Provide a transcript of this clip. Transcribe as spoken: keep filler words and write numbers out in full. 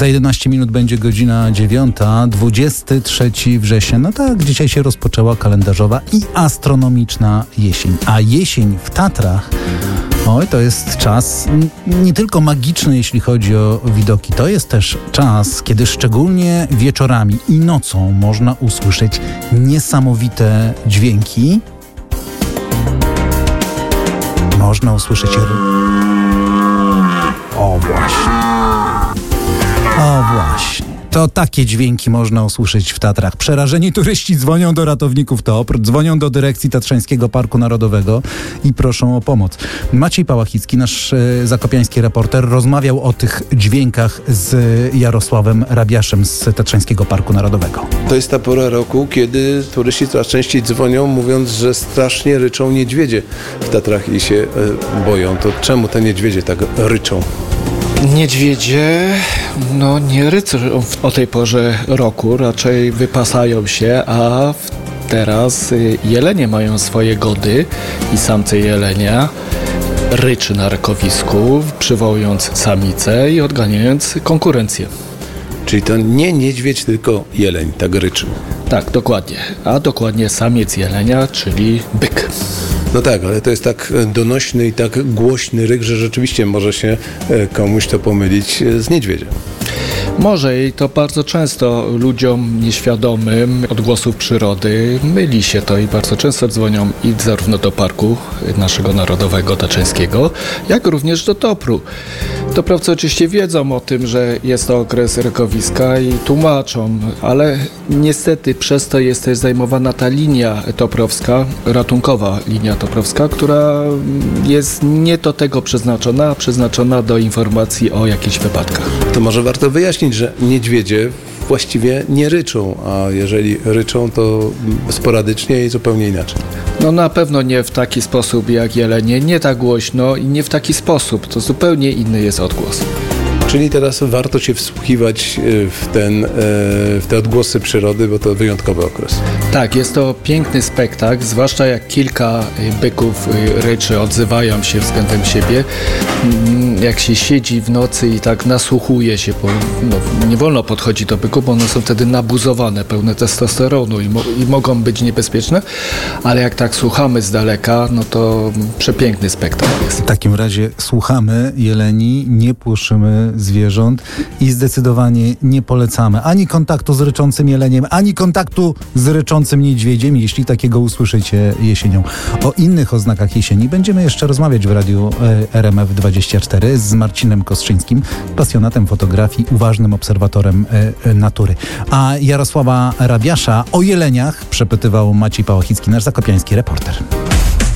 Za jedenaście minut będzie godzina dziewiąta, dwudziestego trzeciego września. No tak, dzisiaj się rozpoczęła kalendarzowa i astronomiczna jesień. A jesień w Tatrach, oj, to jest czas nie tylko magiczny, jeśli chodzi o widoki. To jest też czas, kiedy szczególnie wieczorami i nocą można usłyszeć niesamowite dźwięki. Można usłyszeć... O właśnie. O właśnie. To takie dźwięki można usłyszeć w Tatrach. Przerażeni turyści dzwonią do ratowników T O P R, dzwonią do dyrekcji Tatrzańskiego Parku Narodowego i proszą o pomoc. Maciej Pałachicki, nasz e, zakopiański reporter, rozmawiał o tych dźwiękach z Jarosławem Rabiaszem z Tatrzańskiego Parku Narodowego. To jest ta pora roku, kiedy turyści coraz częściej dzwonią, mówiąc, że strasznie ryczą niedźwiedzie w Tatrach i się e, boją. To czemu te niedźwiedzie tak ryczą? Niedźwiedzie, no nie rycą o tej porze roku, raczej wypasają się, a teraz jelenie mają swoje gody i samce jelenia ryczy na rykowisku, przywołując samicę i odganiając konkurencję. Czyli to nie niedźwiedź, tylko jeleń tak ryczy. Tak, dokładnie. A dokładnie samiec jelenia, czyli byk. No tak, ale to jest tak donośny i tak głośny ryk, że rzeczywiście może się komuś to pomylić z niedźwiedziem. Może i to bardzo często ludziom nieświadomym odgłosów przyrody myli się to i bardzo często dzwonią i zarówno do Parku naszego Narodowego Tatrzańskiego, jak również do T O P R u. Toprawcy oczywiście wiedzą o tym, że jest to okres rykowiska i tłumaczą, ale niestety przez to jest też zajmowana ta linia toprowska, ratunkowa linia toprowska, która jest nie do tego przeznaczona, a przeznaczona do informacji o jakichś wypadkach. To może warto wyjaśnić, że niedźwiedzie właściwie nie ryczą, a jeżeli ryczą, to sporadycznie i zupełnie inaczej. No na pewno nie w taki sposób jak jelenie, nie tak głośno i nie w taki sposób, to zupełnie inny jest odgłos. Czyli teraz warto się wsłuchiwać w, ten, w te odgłosy przyrody, bo to wyjątkowy okres. Tak, jest to piękny spektakl, zwłaszcza jak kilka byków ryczy, odzywają się względem siebie. Jak się siedzi w nocy i tak nasłuchuje się, bo no, nie wolno podchodzić do byków, bo one są wtedy nabuzowane, pełne testosteronu i, mo- i mogą być niebezpieczne, ale jak tak słuchamy z daleka, no to przepiękny spektakl jest. W takim razie słuchamy jeleni, nie płoszymy zwierząt i zdecydowanie nie polecamy ani kontaktu z ryczącym jeleniem, ani kontaktu z ryczącym niedźwiedziem, jeśli takiego usłyszycie jesienią. O innych oznakach jesieni będziemy jeszcze rozmawiać w radiu R M F dwadzieścia cztery z Marcinem Kostrzyńskim, pasjonatem fotografii, uważnym obserwatorem natury. A Jarosława Rabiasza o jeleniach przepytywał Maciej Pałachicki, nasz zakopiański reporter.